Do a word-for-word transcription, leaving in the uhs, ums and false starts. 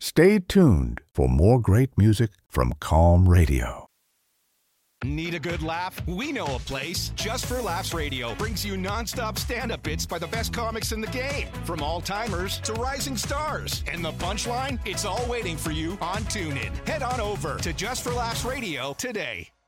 Stay tuned for more great music from Calm Radio. Need a good laugh? We know a place. Just for Laughs Radio brings you nonstop stand-up bits by the best comics in the game. From all-timers to rising stars. And the punchline? It's all waiting for you on TuneIn. Head on over to Just for Laughs Radio today.